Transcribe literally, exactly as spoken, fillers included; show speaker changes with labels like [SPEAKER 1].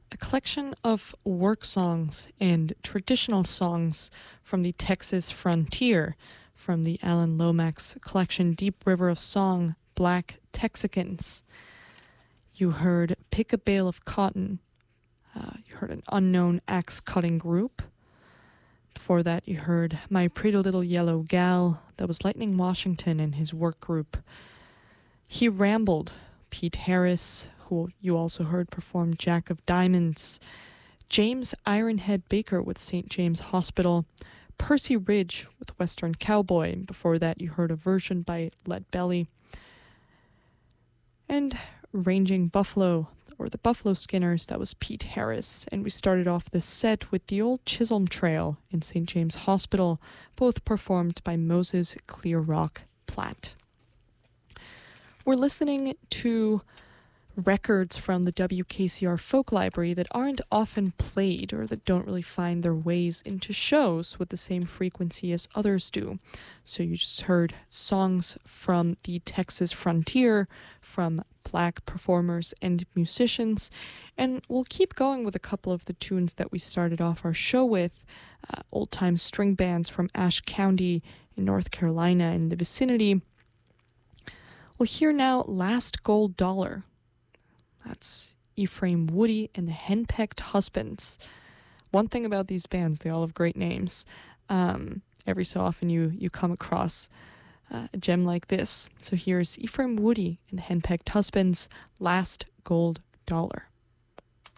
[SPEAKER 1] a collection of work songs and traditional songs from the Texas frontier from the Alan Lomax collection Deep River of Song, Black Texicans. You heard Pick a Bale of Cotton. Uh, you heard an unknown axe-cutting group. Before that, you heard My Pretty Little Yellow Gal. That was Lightning Washington and his work group. He Rambled, Pete Harris, who you also heard perform Jack of Diamonds. James Ironhead Baker with Saint James Hospital. Percy Ridge with Western Cowboy. Before that, you heard a version by Lead Belly. And Ranging Buffalo, or the Buffalo Skinners, that was Pete Harris. And we started off the set with the Old Chisholm Trail in Saint James Hospital, both performed by Moses Clear Rock Platt. We're listening to records from the W K C R Folk Library that aren't often played or that don't really find their ways into shows with the same frequency as others do. So you just heard songs from the Texas frontier, from Black performers and musicians, and we'll keep going with a couple of the tunes that we started off our show with, uh, old-time string bands from Ashe County in North Carolina and the vicinity. We'll hear now Last Gold Dollar. That's Ephraim Woody and the Henpecked Husbands. One thing about these bands, they all have great names. Um, every so often you, you come across uh, a gem like this. So here's Ephraim Woody and the Henpecked Husbands, Last Gold Dollar.